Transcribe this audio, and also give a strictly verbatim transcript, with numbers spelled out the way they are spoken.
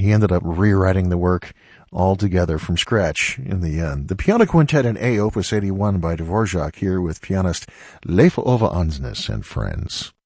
he ended up rewriting the work altogether from scratch in the end. The Piano Quintet in A, Opus eighty-one by Dvorak, here with pianist Leif Ove Andsnes and friends.